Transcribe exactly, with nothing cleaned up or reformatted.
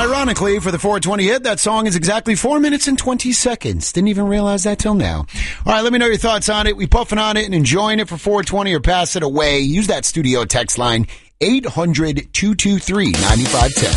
Ironically, for the four twenty hit, that song is exactly four minutes and twenty seconds. Didn't even realize that till now. All right, let me know your thoughts on it. We puffing on it and enjoying it for four twenty or pass it away. Use that studio text line, eight hundred, two two three, nine five one zero.